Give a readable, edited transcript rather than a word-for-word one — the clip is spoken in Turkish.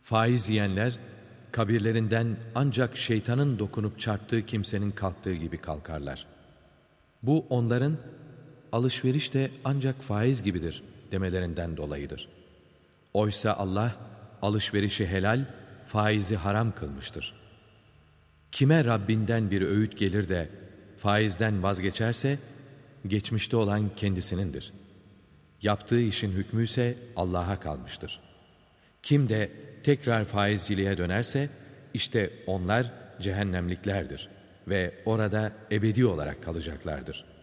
Faiz yiyenler, kabirlerinden ancak şeytanın dokunup çarptığı kimsenin kalktığı gibi kalkarlar. Bu onların, alışveriş de ancak faiz gibidir demelerinden dolayıdır. Oysa Allah, alışverişi helal, faizi haram kılmıştır. Kime Rabbinden bir öğüt gelir de faizden vazgeçerse, geçmişte olan kendisinindir. Yaptığı işin hükmü ise Allah'a kalmıştır. Kim de tekrar faizciliğe dönerse, işte onlar cehennemliklerdir ve orada ebedi olarak kalacaklardır.